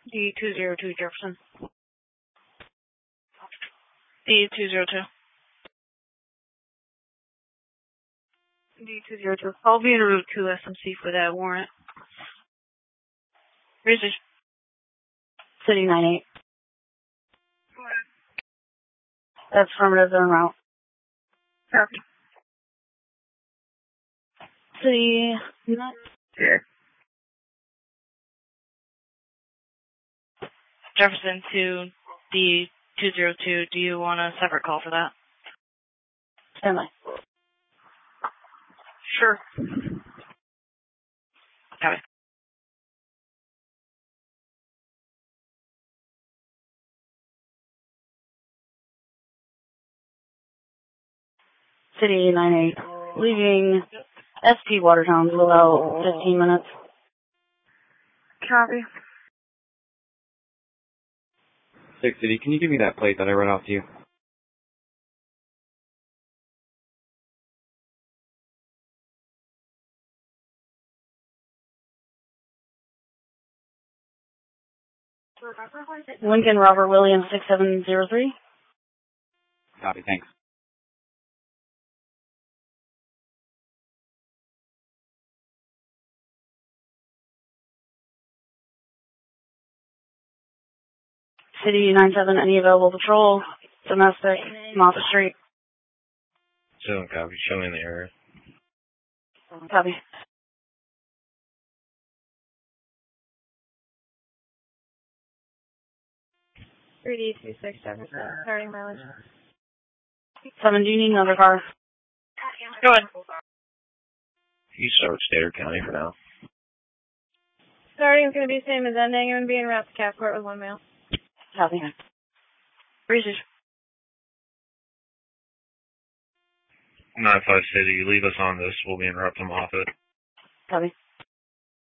D202 Jefferson. D202. D202. I'll be en route to SMC for that warrant. Research. City 98. That's affirmative en route. Copy. City, not here. Jefferson to D202. Do you want a separate call for that? Stand by. Sure. Copy. City 98. Leaving SP Watertown in about 15 minutes. Copy. 6 City, can you give me that plate that I wrote off to you? Lincoln Robert Williams 6703. Copy, thanks. City 97, any available patrol, domestic, Moffett Street. So, copy, show me in the area. Copy. D267, starting mileage. 7, do you need another car? Go ahead. You start with Stater County for now. Starting is going to be the same as ending. I'm going to be en route to Capport with 1 mail. Copy. Research. 95 City, you leave us on this. We'll be en route to Moffett. Copy.